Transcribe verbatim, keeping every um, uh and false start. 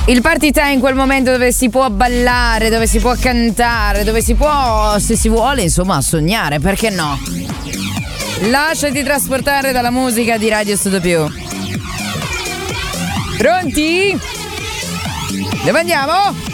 Il party time, in quel momento dove si può ballare, dove si può cantare, dove si può, se si vuole, insomma, sognare, perché no? Lasciati trasportare dalla musica di Radio Studio Più. Pronti? Dove andiamo?